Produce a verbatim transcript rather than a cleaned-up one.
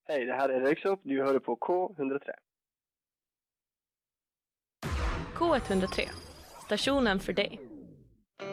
Hej, det här är Röyksopp. Du hör på K one oh three. K one oh three, stationen för dig.